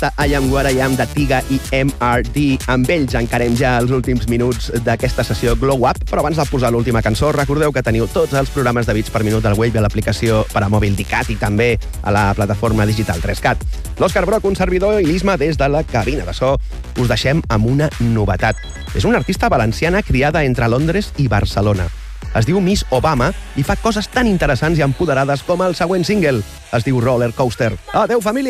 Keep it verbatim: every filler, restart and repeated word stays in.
projecte I Am What I Am de Tiga i M R D. Amb ells encarem ja els últims minuts d'aquesta sessió Glow Up, però abans de posar l'última cançó, recordeu que teniu tots els programes de bits per minut al web i a l'aplicació per a mòbil d'ICAT i també a la plataforma digital tres cat. L'Òscar Broc, un servidor, i l'Isma des de la cabina de so, us deixem amb una novetat. És una artista valenciana criada entre Londres i Barcelona. Es diu Miss Obama i fa coses tan interessants i empoderades com el següent single. Es diu Roller Coaster. Adéu, família!